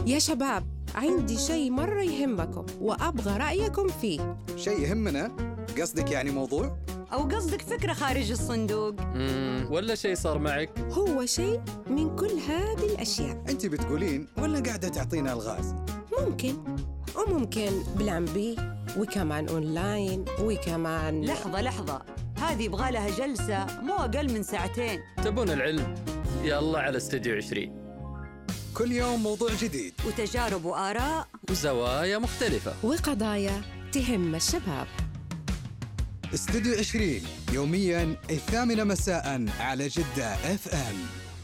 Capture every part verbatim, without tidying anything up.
يا شباب، عندي شيء مرة يهمكم وأبغى رأيكم فيه. شيء يهمنا؟ قصدك يعني موضوع؟ أو قصدك فكرة خارج الصندوق؟ مم. ولا شيء صار معك؟ هو شيء من كل هذه الأشياء. أنت بتقولين ولا قاعدة تعطينا الغاز؟ ممكن وممكن بلان بي، وكمان أونلاين، وكمان لحظة لحظة، هذه يبغى لها جلسة مو أقل من ساعتين. تبون العلم؟ يلا على استوديو عشرين. كل يوم موضوع جديد وتجارب وآراء وزوايا مختلفة وقضايا تهم الشباب. استوديو عشرين يومياً الثامنة مساءً على جدة اف ام.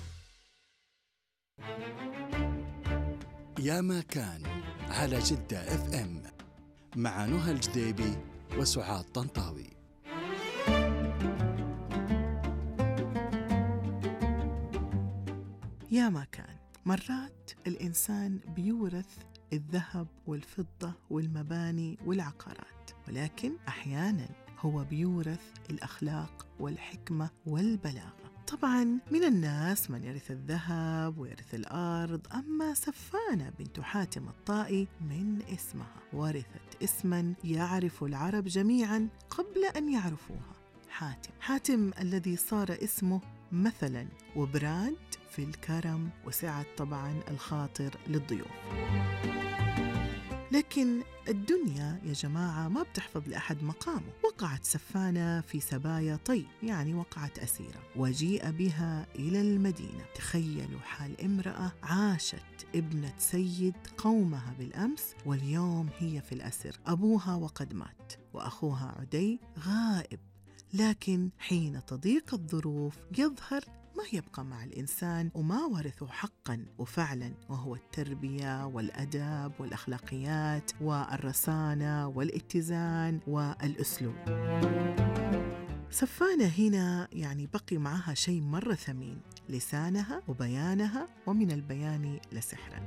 يا ما كان على جدة اف ام مع نهى الجديبي وسعاد طنطاوي. يا ما كان، مرات الإنسان بيورث الذهب والفضة والمباني والعقارات، ولكن أحياناً هو بيورث الأخلاق والحكمة والبلاغة. طبعاً من الناس من يرث الذهب ويرث الأرض، أما سفانة بنت حاتم الطائي من اسمها ورثت اسماً يعرف العرب جميعاً قبل أن يعرفوها، حاتم. حاتم الذي صار اسمه مثلاً وبراند في الكرم وسعة طبعاً الخاطر للضيوف. لكن الدنيا يا جماعة ما بتحفظ لأحد مقامه. وقعت سفانة في سبايا طي، يعني وقعت أسيرة، وجيء بها إلى المدينة. تخيلوا حال امرأة عاشت ابنة سيد قومها بالأمس، واليوم هي في الأسر، أبوها وقد مات وأخوها عدي غائب. لكن حين تضيق الظروف يظهر ما يبقى مع الإنسان وما ورثه حقاً وفعلاً، وهو التربية والأدب والأخلاقيات والرصانة والاتزان والأسلوب. سفانة هنا يعني بقي معها شيء مرة ثمين، لسانها وبيانها، ومن البيان لسحراً.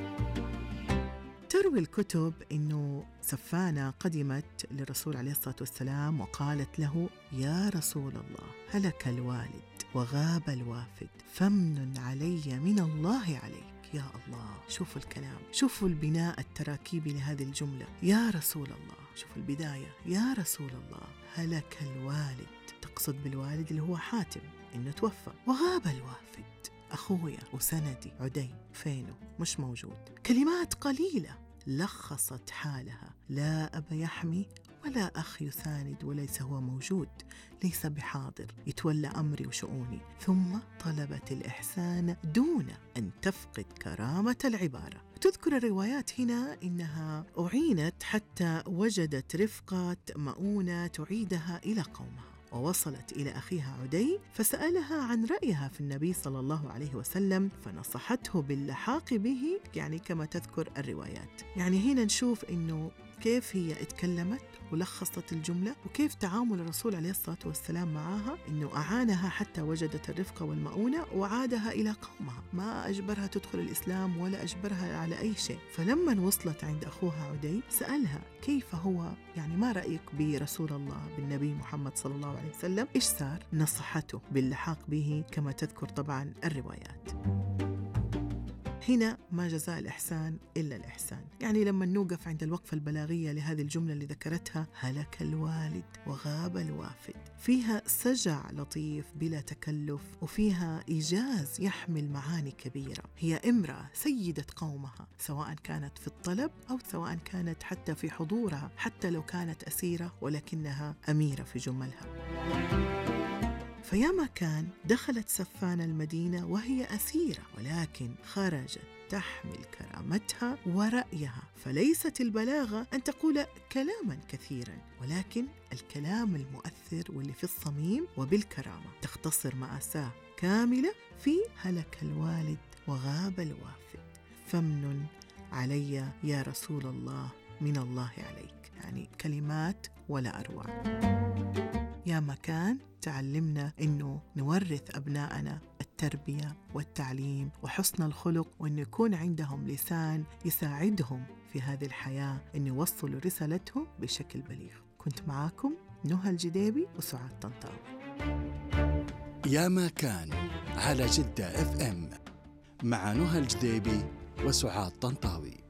تروي الكتب إنه سفانة قدمت للرسول عليه الصلاة والسلام وقالت له: يا رسول الله، هلك الوالد وغاب الوافد، فمن علي من الله عليك. يا الله، شوفوا الكلام، شوفوا البناء التراكيبي لهذه الجملة. يا رسول الله، شوفوا البداية، يا رسول الله هلك الوالد، تقصد بالوالد اللي هو حاتم إنه توفى، وغاب الوافد أخويا وسندي عدي، فينه؟ مش موجود. كلمات قليلة لخصت حالها، لا أب يحمي ولا أخ يساند وليس هو موجود، ليس بحاضر يتولى أمري وشؤوني. ثم طلبت الإحسان دون أن تفقد كرامة العبارة. تذكر الروايات هنا إنها أعينت حتى وجدت رفقة مؤونة تعيدها إلى قومها، ووصلت إلى أخيها عدي فسألها عن رأيها في النبي صلى الله عليه وسلم، فنصحته باللحاق به، يعني كما تذكر الروايات. يعني هنا نشوف إنه كيف هي اتكلمت ولخصت الجملة، وكيف تعامل الرسول عليه الصلاة والسلام معها، إنه أعانها حتى وجدت الرفقة والمؤونة وعادها إلى قومها، ما أجبرها تدخل الإسلام ولا أجبرها على أي شيء. فلما وصلت عند أخوها عدي سألها كيف هو، يعني ما رأيك برسول الله بالنبي محمد صلى الله عليه وسلم؟ إيش صار؟ نصحته باللحاق به كما تذكر طبعا الروايات. هنا ما جزاء الإحسان إلا الإحسان، يعني لما نوقف عند الوقفة البلاغية لهذه الجملة اللي ذكرتها، هلك الوالد وغاب الوافد، فيها سجع لطيف بلا تكلف، وفيها إيجاز يحمل معاني كبيرة. هي امرأة سيدة قومها، سواء كانت في الطلب أو سواء كانت حتى في حضورها، حتى لو كانت أسيرة ولكنها أميرة في جملها. فياما كان دخلت سفانة المدينة وهي أسيرة، ولكن خرجت تحمل كرامتها ورأيها. فليست البلاغة أن تقول كلاما كثيرا، ولكن الكلام المؤثر واللي في الصميم وبالكرامة. تختصر مأساة كاملة في هلك الوالد وغاب الوافد، فمن علي يا رسول الله من الله عليك. يعني كلمات ولا أروع. يا مكان تعلمنا إنه نورث أبنائنا التربية والتعليم وحسن الخلق، وإنه يكون عندهم لسان يساعدهم في هذه الحياة إنه يوصلوا رسالتهم بشكل بليغ. كنت معاكم نهى الجديبي وسعاد طنطاوي. يا ما كان على جدة اف ام مع نهى الجديبي وسعاد طنطاوي.